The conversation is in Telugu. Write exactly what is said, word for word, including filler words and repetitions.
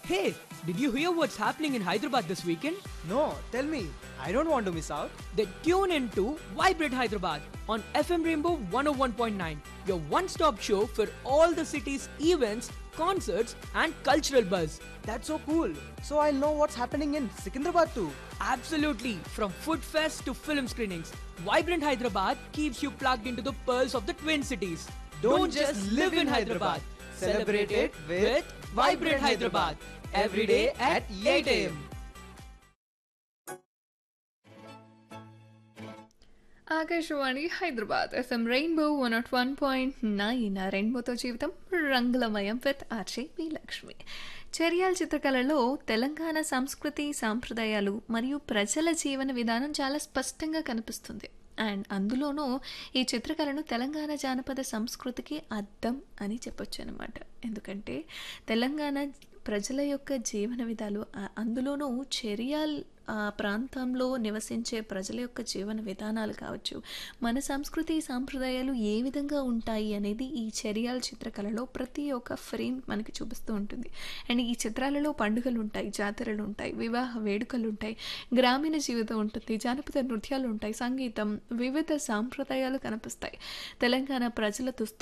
Hey, did you hear what's happening in Hyderabad this weekend? No, tell me. I don't want to miss out. Then tune in to Vibrate Hyderabad on F M Rainbow one oh one point nine, your one-stop show for all the city's events, concerts and cultural buzz. That's so cool. So I'll know what's happening in Secunderabad too. Absolutely, from food fest to film screenings, Vibrant Hyderabad keeps you plugged into the pearls of the Twin Cities. Don't just live in Hyderabad. Celebrate it with Vibrant Hyderabad. Every day at eight a m. Akashvani Hyderabad FM rainbow one not one point nine రెయిన్బోతో జీవితం రంగులమయం విత్ ఆర్జే మీ లక్ష్మి. చర్యాల చిత్రకళలో తెలంగాణ సంస్కృతి సాంప్రదాయాలు మరియు ప్రజల జీవన విధానం చాలా స్పష్టంగా కనిపిస్తుంది. అండ్ అందులోనూ ఈ చిత్రకళను తెలంగాణ జానపద సంస్కృతికి అద్దం అని చెప్పొచ్చు అనమాట. ఎందుకంటే తెలంగాణ ప్రజల యొక్క జీవన విధాలు, అందులోనూ చెరియాల్ ప్రాంతంలో నివసించే ప్రజల యొక్క జీవన విధానాలు కావచ్చు, మన సంస్కృతి సాంప్రదాయాలు ఏ విధంగా ఉంటాయి అనేది ఈ చెరియాల్ చిత్రకళలో ప్రతి ఒక్క ఫ్రేమ్ మనకి చూపిస్తూ ఉంటుంది. అండ్ ఈ చిత్రాలలో పండుగలు ఉంటాయి, జాతరలు ఉంటాయి, వివాహ వేడుకలు ఉంటాయి, గ్రామీణ జీవితం ఉంటుంది, జానపద నృత్యాలు ఉంటాయి, సంగీతం, వివిధ సాంప్రదాయాలు కనిపిస్తాయి. తెలంగాణ ప్రజల దుస్తు